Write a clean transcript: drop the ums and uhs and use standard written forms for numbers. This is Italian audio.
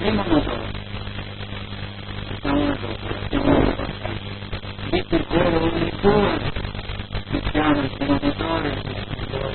primo motore, facciamo una cosa, facciamo una cosa, dice il cuore ogni cuore, mettiamo il primo motore,